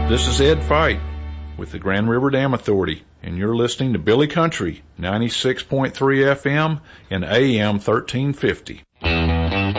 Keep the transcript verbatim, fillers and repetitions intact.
This is Ed Fight with the Grand River Dam Authority, and you're listening to Billy Country, ninety-six point three F M and A M thirteen fifty.